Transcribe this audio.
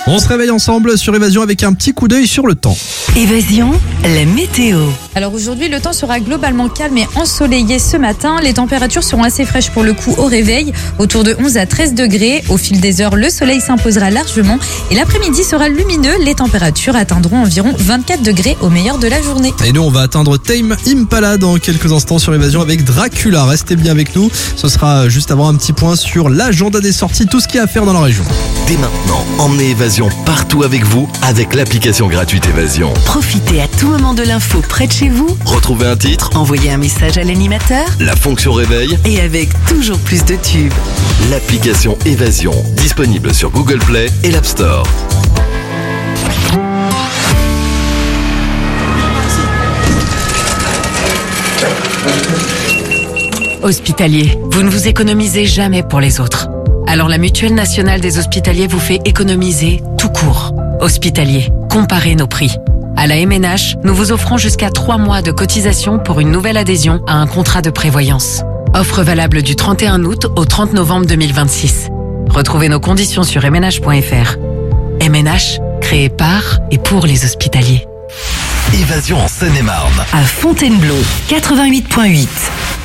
On se réveille ensemble sur Évasion avec un petit coup d'œil sur le temps. Évasion, la météo. Alors aujourd'hui, le temps sera globalement calme et ensoleillé ce matin. Les températures seront assez fraîches pour le coup au réveil, autour de 11 à 13 degrés. Au fil des heures, le soleil s'imposera largement et l'après-midi sera lumineux. Les températures atteindront environ 24 degrés au meilleur de la journée. Et nous, on va atteindre Tame Impala dans quelques instants sur Évasion avec Dracula. Restez bien avec nous. Ce sera juste avant un petit point sur l'agenda des sorties, tout ce qu'il y a à faire dans la région. Dès maintenant, emmenez Évasion partout avec vous avec l'application gratuite Évasion. Profitez à tout moment de l'info près de chez vous. Retrouvez un titre, Envoyez un message à l'animateur. la fonction réveil, Et avec toujours plus de tubes. l'application Évasion, disponible sur Google Play et l'App Store. Hospitalier, vous ne vous économisez jamais pour les autres. Alors la Mutuelle Nationale des Hospitaliers vous fait économiser tout court. Hospitalier, comparez nos prix. À la MNH, nous vous offrons jusqu'à 3 mois de cotisation pour une nouvelle adhésion à un contrat de prévoyance. Offre valable du 31 août au 30 novembre 2026. Retrouvez nos conditions sur mnh.fr. MNH, créé par et pour les hospitaliers. Évasion en Seine-et-Marne. À Fontainebleau, 88.8.